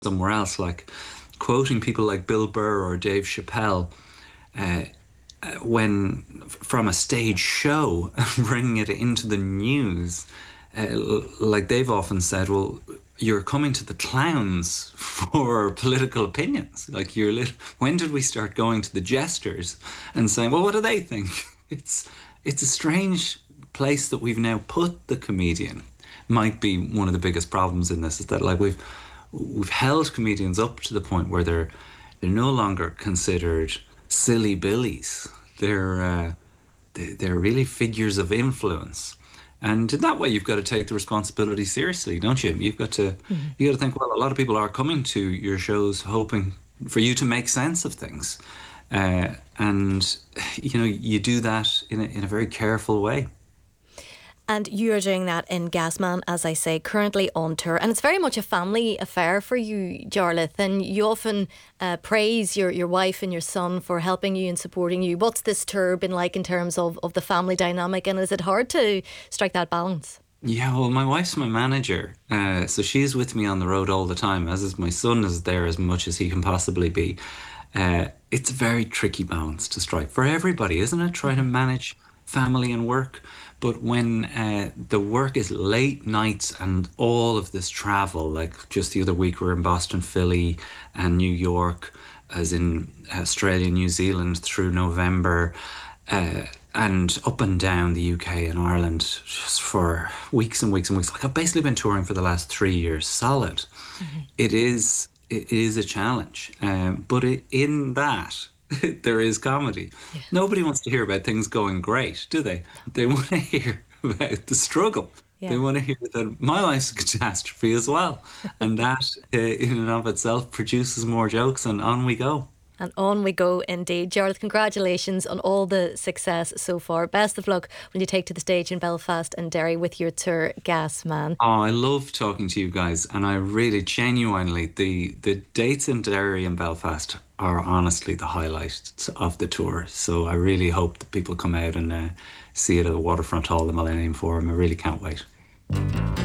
somewhere else, like quoting people like Bill Burr or Dave Chappelle uh, when from a stage show and bringing it into the news. Like they've often said, well, you're coming to the clowns for political opinions. Like when did we start going to the jesters and saying, well, what do they think? It's a strange place that we've now put the comedian. Might be one of the biggest problems in this is that like we've held comedians up to the point where they're no longer considered silly billies. They're really figures of influence. And in that way, you've got to take the responsibility seriously, don't you? You got to think, well, a lot of people are coming to your shows hoping for you to make sense of things, and you do that in a very careful way. And you're doing that in Gasman, as I say, currently on tour. And it's very much a family affair for you, Jarlath. And you often praise your wife and your son for helping you and supporting you. What's this tour been like in terms of the family dynamic? And is it hard to strike that balance? Yeah, well, my wife's my manager, so she's with me on the road all the time, as is my son is there as much as he can possibly be. It's a very tricky balance to strike for everybody, isn't it? Trying to manage family and work. But when the work is late nights and all of this travel, like just the other week we were in Boston, Philly, and New York, as in Australia, New Zealand through November, and up and down the UK and Ireland just for weeks and weeks and weeks. Like I've basically been touring for the last 3 years solid. It is a challenge, but in that there is comedy. Nobody wants to hear about things going great, do they? They want to hear about the struggle. They Yeah. want to hear that my life's a catastrophe as well, and that in and of itself produces more jokes, and on we go. And on we go indeed. Jarlath, congratulations on all the success so far. Best of luck when you take to the stage in Belfast and Derry with your tour Gasman. Oh, I love talking to you guys, and I really genuinely the dates in Derry and Belfast are honestly the highlight of the tour. So I really hope that people come out and see it at the Waterfront Hall, the Millennium Forum. I really can't wait.